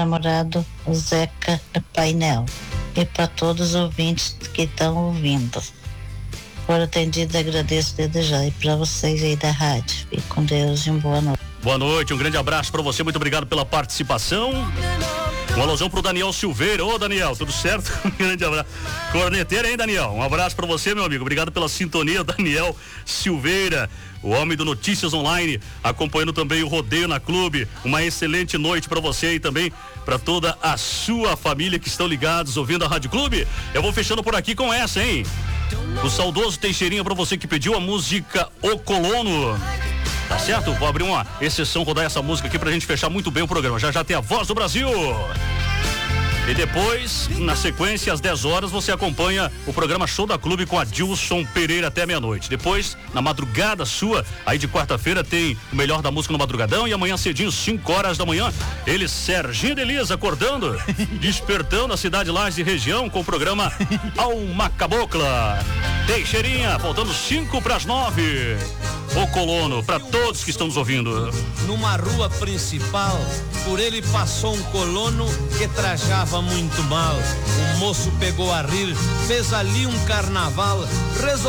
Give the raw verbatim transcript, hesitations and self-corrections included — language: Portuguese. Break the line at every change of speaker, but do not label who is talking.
namorado Zeca Painel e para todos os ouvintes que estão ouvindo. Por atendido, agradeço desde já, e para vocês aí da rádio. Fique com Deus e uma boa noite.
Boa noite, um grande abraço para você, muito obrigado pela participação. Um alusão pro Daniel Silveira. Ô Daniel, tudo certo? Um grande abraço. Corneteiro, hein, Daniel? Um abraço para você, meu amigo. Obrigado pela sintonia, Daniel Silveira, o homem do Notícias Online, acompanhando também o Rodeio na Clube. Uma excelente noite para você e também para toda a sua família que estão ligados ouvindo a Rádio Clube. Eu vou fechando por aqui com essa, hein? O saudoso Teixeirinha, para você que pediu a música O Colono. Tá certo? Vou abrir uma exceção, rodar essa música aqui pra gente fechar muito bem o programa. Já já tem a Voz do Brasil. E depois, na sequência, às dez horas, você acompanha o programa Show da Clube com a Dilson Pereira até meia-noite. Depois, na madrugada sua, aí de quarta-feira, tem o melhor da música no madrugadão. E amanhã cedinho, cinco horas da manhã, ele, Serginho de Elisa, acordando, despertando a cidade Lages e região com o programa Alma Cabocla. Teixeirinha, faltando cinco para as nove. O Colono, para todos que estão nos ouvindo.
Numa rua principal, por ele passou um colono que trajava muito mal. O moço pegou a rir, fez ali um carnaval, resolveu